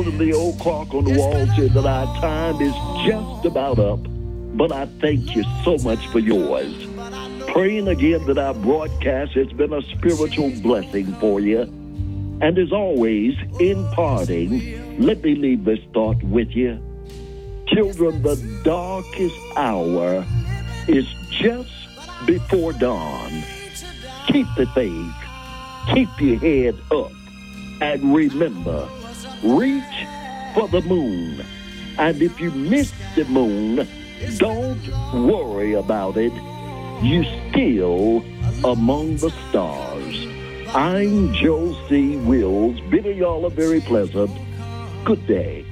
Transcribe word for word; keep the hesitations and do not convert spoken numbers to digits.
world and the old clock on the wall said that our time is just about up. But I thank you so much for yours. Praying again that our broadcast has been a spiritual blessing for you. And as always, in parting, let me leave this thought with you. Children, the darkest hour is just before dawn. Keep the faith. Keep your head up. And remember, reach for the moon. And if you miss the moon, don't worry about it. You're still among the stars. I'm Joe C. Wills, bidding y'all a very pleasant good day.